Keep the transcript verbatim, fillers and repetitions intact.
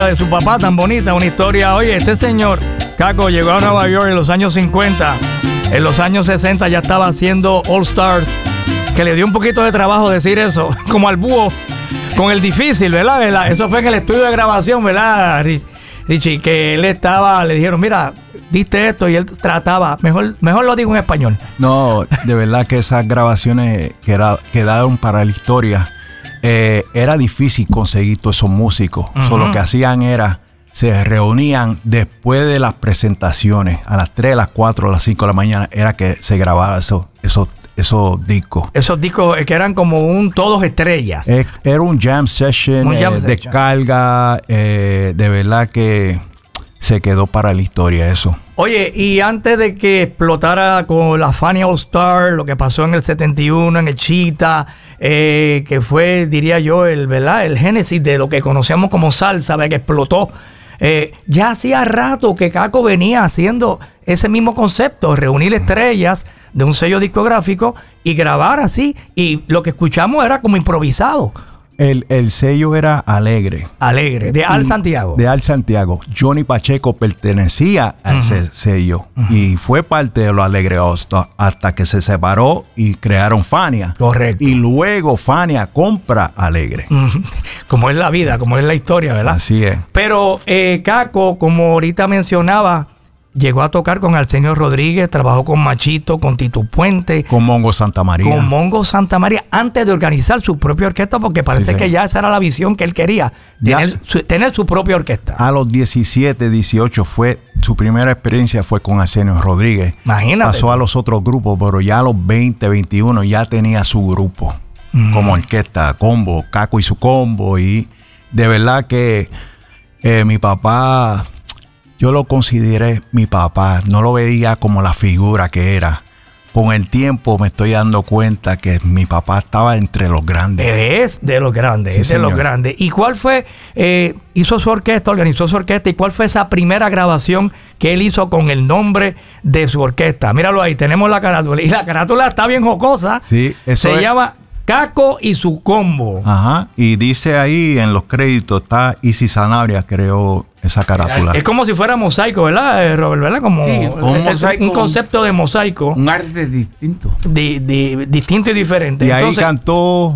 de su papá tan bonita, una historia. Oye, este señor, Caco, llegó a Nueva York en los años cincuenta. En los años sesenta ya estaba haciendo All Stars, que le dio un poquito de trabajo decir eso, como al búho, con el difícil, ¿verdad? ¿verdad? Eso fue en el estudio de grabación, ¿verdad, Richie? Que él estaba, le dijeron, mira, diste esto, y él trataba, mejor, mejor lo digo en español. No, de verdad que esas grabaciones que era, quedaron para la historia. Eh, era difícil conseguir todos esos músicos. Uh-huh. So, lo que hacían era, se reunían después de las presentaciones, a las tres, a las cuatro, a las cinco de la mañana, era que se grababa eso, esos, esos discos. Esos discos que eran como un todos estrellas. Eh, era un jam session, un jam eh, session. descarga, eh, de verdad que se quedó para la historia eso. Oye, y antes de que explotara con la Fania All Star, lo que pasó en el setenta y uno, en el Cheetah, eh, que fue, diría yo, el, ¿verdad? el génesis de lo que conocemos como salsa, ¿verdad? Que explotó. Eh, ya hacía rato que Caco venía haciendo ese mismo concepto, reunir estrellas de un sello discográfico y grabar así. Y lo que escuchamos era como improvisado. El, el sello era Alegre. Alegre, de Al Santiago. De Al Santiago. Johnny Pacheco pertenecía a uh-huh. ese sello uh-huh. y fue parte de los Alegre hasta, hasta que se separó y crearon Fania. Correcto. Y luego Fania compra Alegre. Uh-huh. Como es la vida, como es la historia, ¿verdad? Así es. Pero eh, Caco, como ahorita mencionaba, llegó a tocar con Arsenio Rodríguez, trabajó con Machito, con Tito Puente. Con Mongo Santamaría. Con Mongo Santamaría, antes de organizar su propia orquesta, porque parece sí, sí. que ya esa era la visión que él quería, tener su, tener su propia orquesta. A los diecisiete, dieciocho fue, su primera experiencia fue con Arsenio Rodríguez. Imagínate. Pasó a los otros grupos, pero ya a los veinte, veintiuno ya tenía su grupo. Mm. Como orquesta, combo, Caco y su combo. Y de verdad que eh, mi papá... Yo lo consideré mi papá, no lo veía como la figura que era. Con el tiempo me estoy dando cuenta que mi papá estaba entre los grandes. Es de los grandes, sí, es de señor. los grandes. ¿Y cuál fue, eh, hizo su orquesta, organizó su orquesta, y cuál fue esa primera grabación que él hizo con el nombre de su orquesta? Míralo ahí, tenemos la carátula. Y la carátula está bien jocosa. Sí, eso Se es... llama Caco y su combo. Ajá, y dice ahí en los créditos, está Isi Sanabria creó esa carátula. Es como si fuera mosaico, ¿verdad, Robert? ¿Verdad? Como sí, un, mosaico, un concepto de mosaico. Un arte distinto. Di, di, distinto y diferente. Y Entonces, ahí cantó